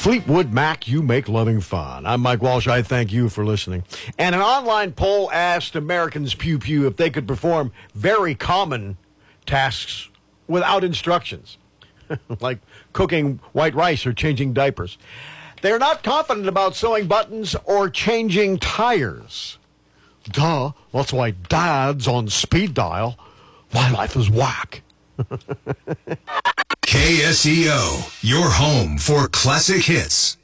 Fleetwood Mac, you make loving fun. I'm Mike Walsh. I thank you for listening. And an online poll asked Americans, pew pew, if they could perform very common tasks without instructions, like cooking white rice or changing diapers. They're not confident about sewing buttons or changing tires. Duh, that's why Dad's on speed dial. My life is whack. KSEO, your home for classic hits.